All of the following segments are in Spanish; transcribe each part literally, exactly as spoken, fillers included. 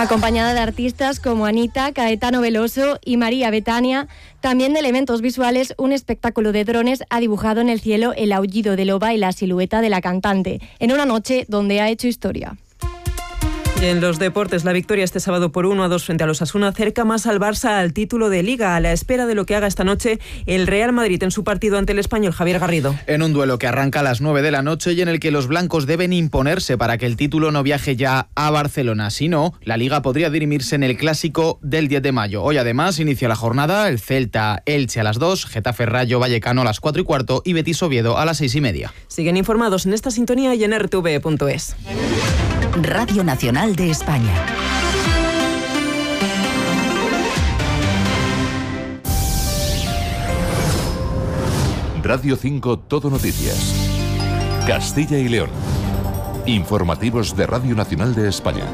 acompañada de artistas como Anita, Caetano Veloso y María Betania. También de elementos visuales, un espectáculo de drones ha dibujado en el cielo el aullido de loba y la silueta de la cantante, en una noche donde ha hecho historia. Y en los deportes, la victoria este sábado por uno a dos frente a los Osasuna acerca más al Barça al título de Liga, a la espera de lo que haga esta noche el Real Madrid en su partido ante el Español. Javier Garrido. En un duelo que arranca a las nueve de la noche y en el que los blancos deben imponerse para que el título no viaje ya a Barcelona. Si no, la Liga podría dirimirse en el Clásico del diez de mayo. Hoy además inicia la jornada el Celta Elche a las dos, Getafe Rayo Vallecano a las cuatro y cuarto y Betis Oviedo a las seis y media. Siguen informados en esta sintonía y en R T V punto es. Radio Nacional de España. Radio cinco Todo Noticias. Castilla y León. Informativos de Radio Nacional de España.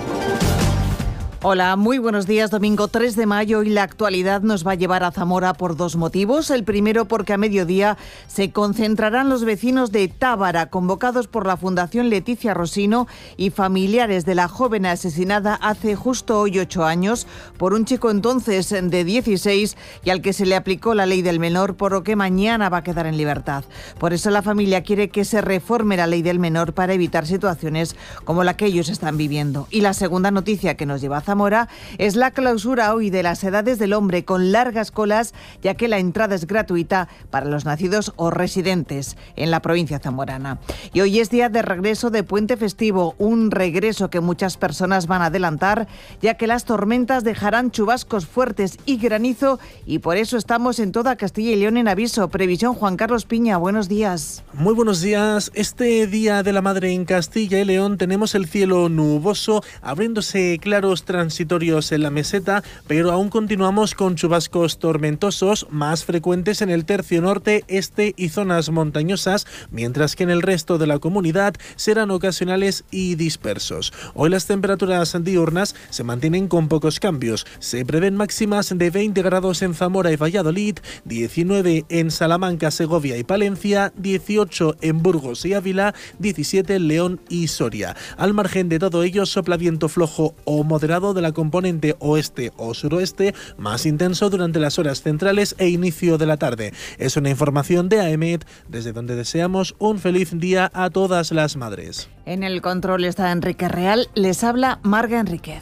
Hola, muy buenos días. Domingo tres de mayo y la actualidad nos va a llevar a Zamora por dos motivos. El primero porque a mediodía se concentrarán los vecinos de Tábara, convocados por la Fundación Leticia Rosino y familiares de la joven asesinada hace justo hoy ocho años por un chico entonces de dieciséis y al que se le aplicó la ley del menor, por lo que mañana va a quedar en libertad. Por eso la familia quiere que se reforme la ley del menor para evitar situaciones como la que ellos están viviendo. Y la segunda noticia que nos lleva a Zamora es la clausura hoy de las edades del hombre con largas colas, ya que la entrada es gratuita para los nacidos o residentes en la provincia zamorana. Y hoy es día de regreso de puente festivo, un regreso que muchas personas van a adelantar, ya que las tormentas dejarán chubascos fuertes y granizo y por eso estamos en toda Castilla y León en aviso. Previsión, Juan Carlos Piña, buenos días. Muy buenos días. Este Día de la Madre en Castilla y León tenemos el cielo nuboso, abriéndose claros transitorios en la meseta, pero aún continuamos con chubascos tormentosos más frecuentes en el tercio norte, este y zonas montañosas, mientras que en el resto de la comunidad serán ocasionales y dispersos. Hoy las temperaturas diurnas se mantienen con pocos cambios. Se prevén máximas de veinte grados en Zamora y Valladolid, diecinueve en Salamanca, Segovia y Palencia, dieciocho en Burgos y Ávila, diecisiete en León y Soria. Al margen de todo ello, sopla viento flojo o moderado de la componente oeste o suroeste, más intenso durante las horas centrales e inicio de la tarde. Es una información de AEMET, desde donde deseamos un feliz día a todas las madres. En el control está Enrique Real, les habla Marga Enríquez.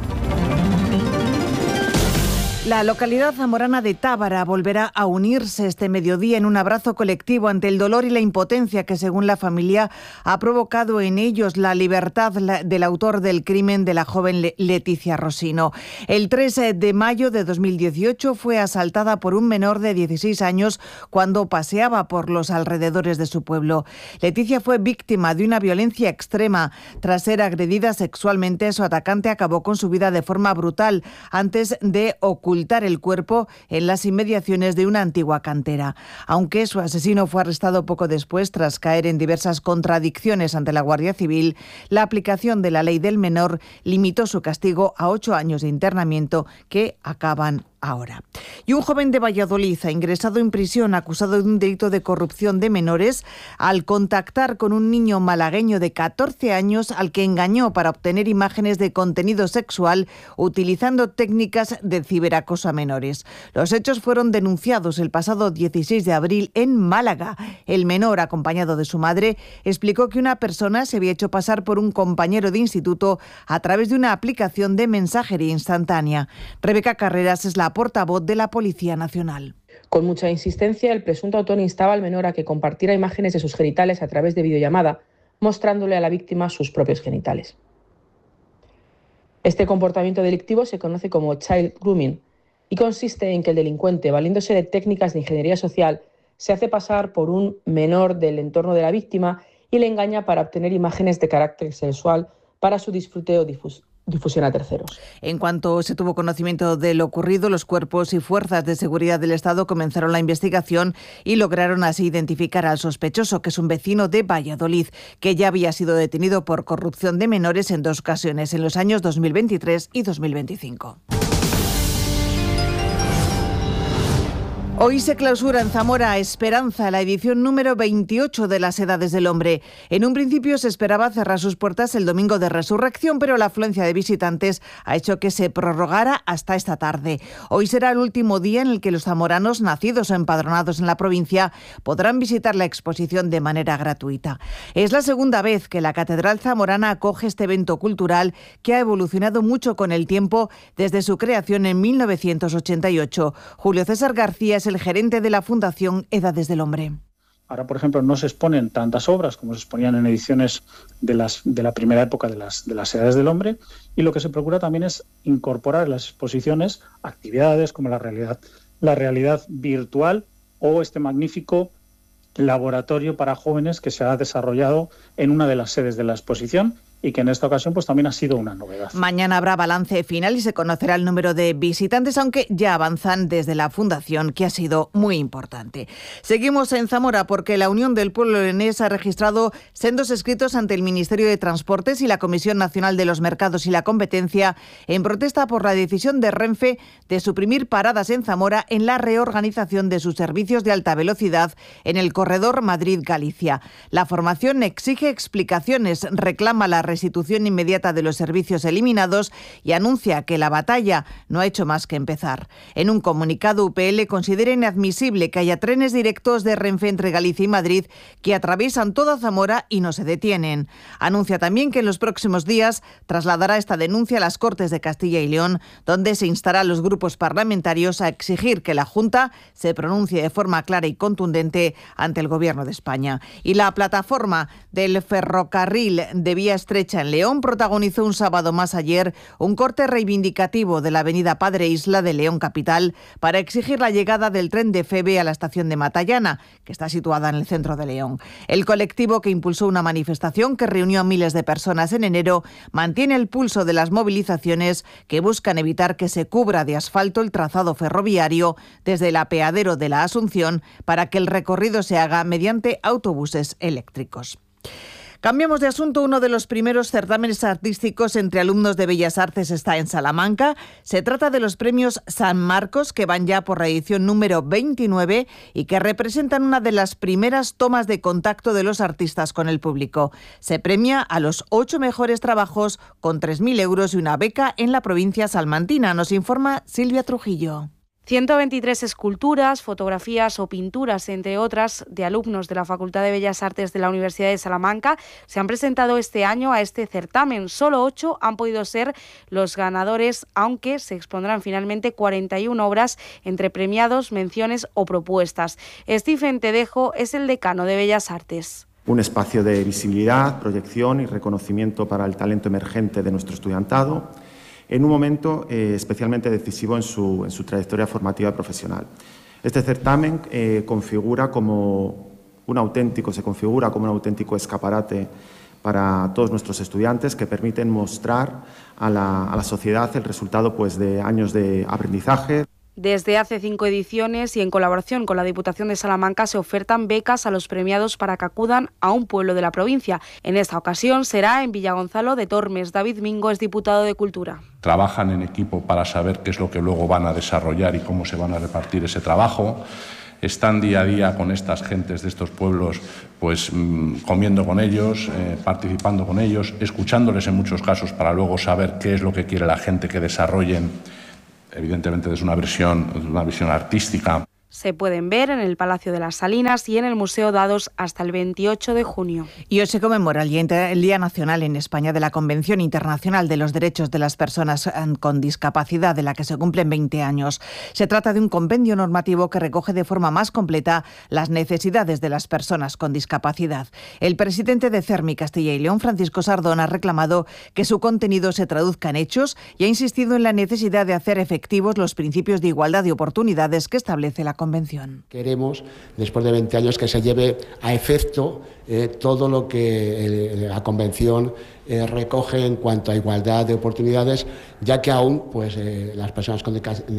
La localidad zamorana de Tábara volverá a unirse este mediodía en un abrazo colectivo ante el dolor y la impotencia que, según la familia, ha provocado en ellos la libertad del autor del crimen de la joven Leticia Rosino. El tres de mayo de dos mil dieciocho fue asaltada por un menor de dieciséis años cuando paseaba por los alrededores de su pueblo. Leticia fue víctima de una violencia extrema. Tras ser agredida sexualmente, su atacante acabó con su vida de forma brutal antes de ocultar el cuerpo en las inmediaciones de una antigua cantera. Aunque su asesino fue arrestado poco después tras caer en diversas contradicciones ante la Guardia Civil, la aplicación de la ley del menor limitó su castigo a ocho años de internamiento que acaban ahora. Y un joven de Valladolid ha ingresado en prisión acusado de un delito de corrupción de menores al contactar con un niño malagueño de catorce años al que engañó para obtener imágenes de contenido sexual utilizando técnicas de ciberacoso a menores. Los hechos fueron denunciados el pasado dieciséis de abril en Málaga. El menor, acompañado de su madre, explicó que una persona se había hecho pasar por un compañero de instituto a través de una aplicación de mensajería instantánea. Rebeca Carreras es la portavoz de la Policía Nacional. Con mucha insistencia, el presunto autor instaba al menor a que compartiera imágenes de sus genitales a través de videollamada, mostrándole a la víctima sus propios genitales. Este comportamiento delictivo se conoce como child grooming y consiste en que el delincuente, valiéndose de técnicas de ingeniería social, se hace pasar por un menor del entorno de la víctima y le engaña para obtener imágenes de carácter sexual para su disfrute o difusión. difusión a terceros. En cuanto se tuvo conocimiento de lo ocurrido, los cuerpos y fuerzas de seguridad del Estado comenzaron la investigación y lograron así identificar al sospechoso, que es un vecino de Valladolid, que ya había sido detenido por corrupción de menores en dos ocasiones, en los años dos mil veintitrés y dos mil veinticinco. Hoy se clausura en Zamora Esperanza, la edición número veintiocho de las Edades del Hombre. En un principio se esperaba cerrar sus puertas el domingo de Resurrección, pero la afluencia de visitantes ha hecho que se prorrogara hasta esta tarde. Hoy será el último día en el que los zamoranos nacidos o empadronados en la provincia podrán visitar la exposición de manera gratuita. Es la segunda vez que la Catedral Zamorana acoge este evento cultural que ha evolucionado mucho con el tiempo desde su creación en mil novecientos ochenta y ocho. Julio César García es el gerente de la Fundación Edades del Hombre. Ahora, por ejemplo, no se exponen tantas obras como se exponían en ediciones de, las, de la primera época de las, de las Edades del Hombre, y lo que se procura también es incorporar en las exposiciones actividades como la realidad, la realidad virtual o este magnífico laboratorio para jóvenes que se ha desarrollado en una de las sedes de la exposición y que en esta ocasión pues también ha sido una novedad. Mañana habrá balance final y se conocerá el número de visitantes, aunque ya avanzan desde la Fundación, que ha sido muy importante. Seguimos en Zamora porque la Unión del Pueblo Leonés ha registrado sendos escritos ante el Ministerio de Transportes y la Comisión Nacional de los Mercados y la Competencia en protesta por la decisión de Renfe de suprimir paradas en Zamora en la reorganización de sus servicios de alta velocidad en el corredor Madrid-Galicia. La formación exige explicaciones, reclama la restitución inmediata de los servicios eliminados y anuncia que la batalla no ha hecho más que empezar. En un comunicado, U P L considera inadmisible que haya trenes directos de Renfe entre Galicia y Madrid que atraviesan toda Zamora y no se detienen. Anuncia también que en los próximos días trasladará esta denuncia a las Cortes de Castilla y León, donde se instará a los grupos parlamentarios a exigir que la Junta se pronuncie de forma clara y contundente ante el Gobierno de España. Y la plataforma del ferrocarril de vía estrecha en León protagonizó un sábado más ayer un corte reivindicativo de la avenida Padre Isla de León Capital para exigir la llegada del tren de Feve a la estación de Matallana, que está situada en el centro de León. El colectivo, que impulsó una manifestación que reunió a miles de personas en enero, mantiene el pulso de las movilizaciones que buscan evitar que se cubra de asfalto el trazado ferroviario desde el apeadero de la Asunción para que el recorrido se haga mediante autobuses eléctricos. Cambiamos de asunto. Uno de los primeros certámenes artísticos entre alumnos de Bellas Artes está en Salamanca. Se trata de los premios San Marcos, que van ya por la edición número veintinueve y que representan una de las primeras tomas de contacto de los artistas con el público. Se premia a los ocho mejores trabajos con tres mil euros y una beca en la provincia salmantina. Nos informa Silvia Trujillo. ciento veintitrés esculturas, fotografías o pinturas, entre otras, de alumnos de la Facultad de Bellas Artes de la Universidad de Salamanca se han presentado este año a este certamen. Solo ocho han podido ser los ganadores, aunque se expondrán finalmente cuarenta y una obras entre premiados, menciones o propuestas. Stephen Tedejo es el decano de Bellas Artes. Un espacio de visibilidad, proyección y reconocimiento para el talento emergente de nuestro estudiantado, en un momento eh, especialmente decisivo en su, en su trayectoria formativa y profesional. Este certamen eh, configura como un auténtico, se configura como un auténtico escaparate para todos nuestros estudiantes que permiten mostrar a la, a la sociedad el resultado pues, de años de aprendizaje. Desde hace cinco ediciones y en colaboración con la Diputación de Salamanca se ofertan becas a los premiados para que acudan a un pueblo de la provincia. En esta ocasión será en Villagonzalo de Tormes. David Mingo es diputado de Cultura. Trabajan en equipo para saber qué es lo que luego van a desarrollar y cómo se van a repartir ese trabajo. Están día a día con estas gentes de estos pueblos, pues mmm, comiendo con ellos, eh, participando con ellos, escuchándoles en muchos casos para luego saber qué es lo que quiere la gente que desarrollen. Evidentemente es una visión, una visión artística. Se pueden ver en el Palacio de las Salinas y en el Museo Dados hasta el veintiocho de junio. Y hoy se conmemora el Día, el Día Nacional en España de la Convención Internacional de los Derechos de las Personas con Discapacidad, de la que se cumplen veinte años. Se trata de un compendio normativo que recoge de forma más completa las necesidades de las personas con discapacidad. El presidente de CERMI Castilla y León, Francisco Sardón, ha reclamado que su contenido se traduzca en hechos y ha insistido en la necesidad de hacer efectivos los principios de igualdad de oportunidades que establece la Convención. Queremos, después de veinte años, que se lleve a efecto eh, todo lo que eh, la Convención eh, recoge en cuanto a igualdad de oportunidades, ya que aún pues, eh, las personas con,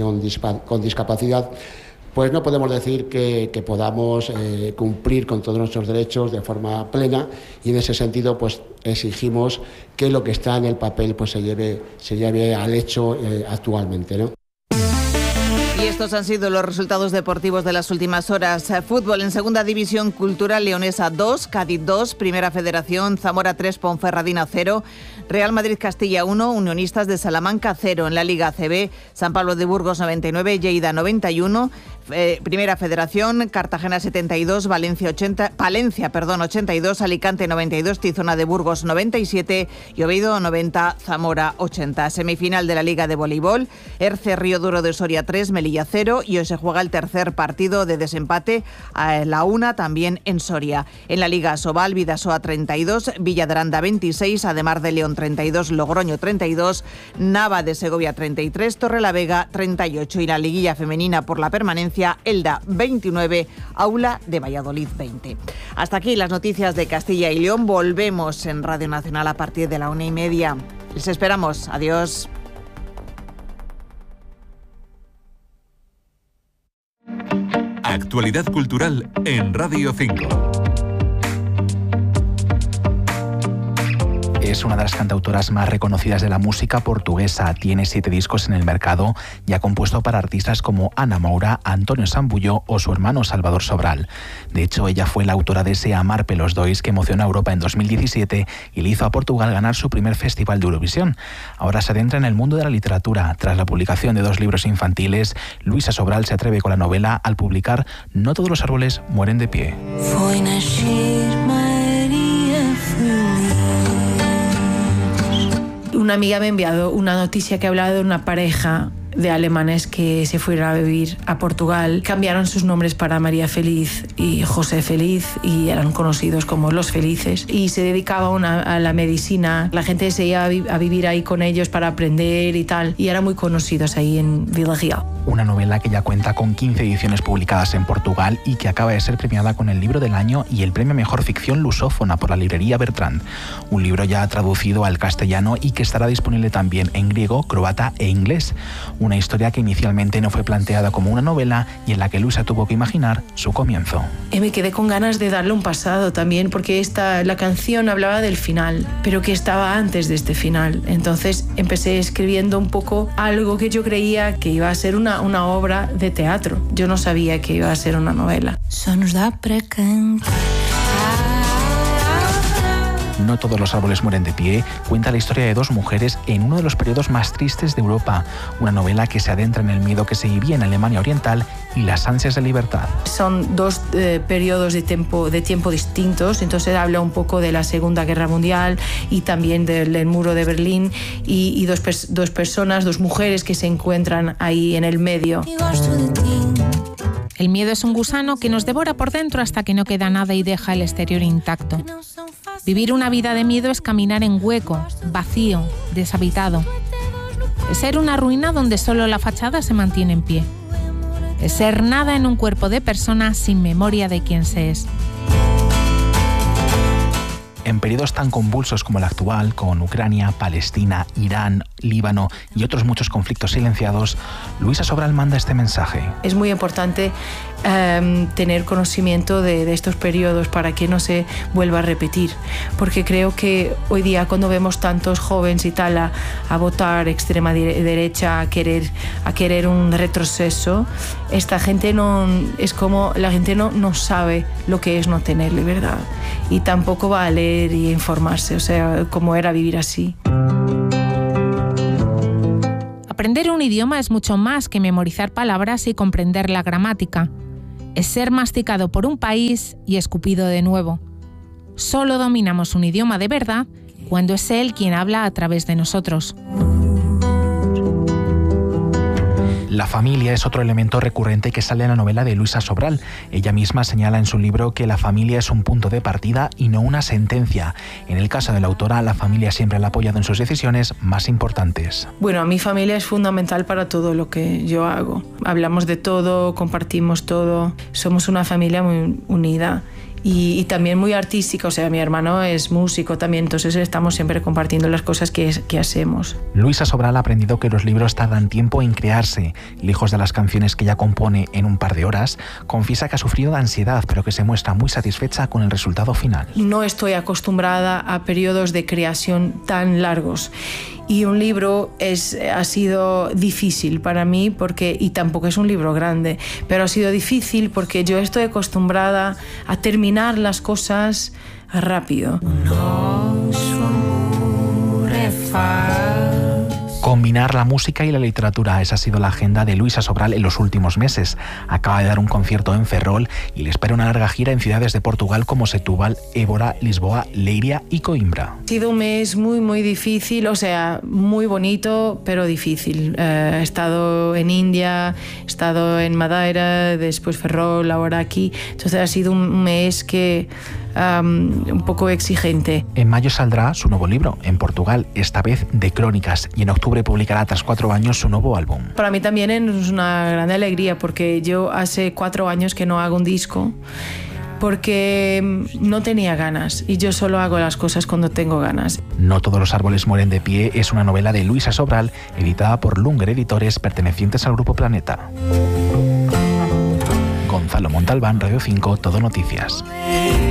con discapacidad pues no podemos decir que, que podamos eh, cumplir con todos nuestros derechos de forma plena, y en ese sentido pues exigimos que lo que está en el papel pues se lleve, se lleve al hecho eh, actualmente, ¿no? estos han sido los resultados deportivos de las últimas horas. Fútbol en Segunda División Cultural, Leonesa dos, Cádiz dos, Primera Federación, Zamora tres, Ponferradina cero, Real Madrid Castilla uno, Unionistas de Salamanca cero. En la Liga A C B, San Pablo de Burgos noventa y nueve, Lleida noventa y uno, eh, Primera Federación, Cartagena setenta y dos, Valencia ochenta, Palencia, perdón, ochenta y dos, Alicante noventa y dos, Tizona de Burgos noventa y siete y Oviedo noventa, Zamora ochenta. Semifinal de la Liga de Voleibol, Erce Río Duro de Soria tres, Melilla cero, y hoy se juega el tercer partido de desempate a la una también en Soria. En la Liga Asobal, Bidasoa treinta y dos, Villa de Aranda veintiséis, Ademar de León treinta y dos, Logroño treinta y dos, Nava de Segovia treinta y tres, Torrelavega treinta y ocho, y la liguilla femenina por la permanencia, Elda veintinueve, Aula de Valladolid veinte. Hasta aquí las noticias de Castilla y León. Volvemos en Radio Nacional a partir de la una y media. Les esperamos. Adiós. Actualidad cultural en Radio cinco. Es una de las cantautoras más reconocidas de la música portuguesa. Tiene siete discos en el mercado y ha compuesto para artistas como Ana Moura, Antonio Sambuyo o su hermano Salvador Sobral. De hecho, ella fue la autora de ese Amar pelos dois que emocionó a Europa en dos mil diecisiete y le hizo a Portugal ganar su primer festival de Eurovisión. Ahora se adentra en el mundo de la literatura. Tras la publicación de dos libros infantiles, Luisa Sobral se atreve con la novela al publicar No todos los árboles mueren de pie. Foi nascer María feliz. Una amiga me ha enviado una noticia que hablaba de una pareja de alemanes que se fueron a vivir a Portugal. Cambiaron sus nombres para María Feliz y José Feliz y eran conocidos como Los Felices. Y se dedicaban a la medicina. La gente se iba a, vi- a vivir ahí con ellos para aprender y tal. Y eran muy conocidos ahí en Vila Real. Una novela que ya cuenta con quince ediciones publicadas en Portugal y que acaba de ser premiada con el Libro del Año y el premio a Mejor Ficción Lusófona por la librería Bertrand. Un libro ya traducido al castellano y que estará disponible también en griego, croata e inglés. Una historia que inicialmente no fue planteada como una novela y en la que Luisa tuvo que imaginar su comienzo. Y me quedé con ganas de darle un pasado también, porque esta, la canción hablaba del final, pero que estaba antes de este final. Entonces empecé escribiendo un poco algo que yo creía que iba a ser una, una obra de teatro. Yo no sabía que iba a ser una novela. Só nos dá para cantar. No todos los árboles mueren de pie cuenta la historia de dos mujeres en uno de los periodos más tristes de Europa, una novela que se adentra en el miedo que se vivía en Alemania Oriental y las ansias de libertad. Son dos eh, periodos de tiempo, de tiempo distintos, entonces habla un poco de la Segunda Guerra Mundial y también del, del muro de Berlín y, y dos, pers- dos personas, dos mujeres que se encuentran ahí en el medio. El miedo es un gusano que nos devora por dentro hasta que no queda nada y deja el exterior intacto. Vivir una vida de miedo es caminar en hueco, vacío, deshabitado. Es ser una ruina donde solo la fachada se mantiene en pie. Es ser nada en un cuerpo de persona sin memoria de quién se es. En periodos tan convulsos como el actual, con Ucrania, Palestina, Irán, Líbano y otros muchos conflictos silenciados, Luisa Sobral manda este mensaje. Es muy importante eh, tener conocimiento de, de estos periodos para que no se vuelva a repetir, porque creo que hoy día cuando vemos tantos jóvenes y tal a, a votar extrema derecha, a querer, a querer un retroceso, esta gente no, es como la gente no, no sabe lo que es no tener libertad y tampoco va a leer y informarse, o sea, cómo era vivir así. Aprender un idioma es mucho más que memorizar palabras y comprender la gramática. Es ser masticado por un país y escupido de nuevo. Solo dominamos un idioma de verdad cuando es él quien habla a través de nosotros. La familia es otro elemento recurrente que sale en la novela de Luisa Sobral. Ella misma señala en su libro que la familia es un punto de partida y no una sentencia. En el caso de la autora, la familia siempre la ha apoyado en sus decisiones más importantes. Bueno, mi familia es fundamental para todo lo que yo hago. Hablamos de todo, compartimos todo. Somos una familia muy unida. Y, y también muy artística, o sea, mi hermano es músico también, entonces estamos siempre compartiendo las cosas que, que hacemos. Luisa Sobral ha aprendido que los libros tardan tiempo en crearse. Lejos de las canciones que ella compone en un par de horas, confiesa que ha sufrido de ansiedad, pero que se muestra muy satisfecha con el resultado final. No estoy acostumbrada a periodos de creación tan largos Y un libro es, ha sido difícil para mí, porque, y tampoco es un libro grande, pero ha sido difícil porque yo estoy acostumbrada a terminar las cosas rápido. No, su amor é fácil. Combinar la música y la literatura, esa ha sido la agenda de Luisa Sobral en los últimos meses. Acaba de dar un concierto en Ferrol y le espera una larga gira en ciudades de Portugal como Setúbal, Évora, Lisboa, Leiria y Coimbra. Ha sido un mes muy, muy difícil, o sea, muy bonito, pero difícil. Uh, he estado en India, he estado en Madeira, después Ferrol, ahora aquí. Entonces ha sido un mes que... Um, un poco exigente. En mayo saldrá su nuevo libro, en Portugal, esta vez de crónicas, y en octubre publicará tras cuatro años su nuevo álbum. Para mí también es una gran alegría, porque yo hace cuatro años que no hago un disco, porque no tenía ganas, y yo solo hago las cosas cuando tengo ganas. No todos los árboles mueren de pie es una novela de Luisa Sobral, editada por Lunger Editores, pertenecientes al Grupo Planeta. Gonzalo Montalbán, Radio cinco, Todo Noticias.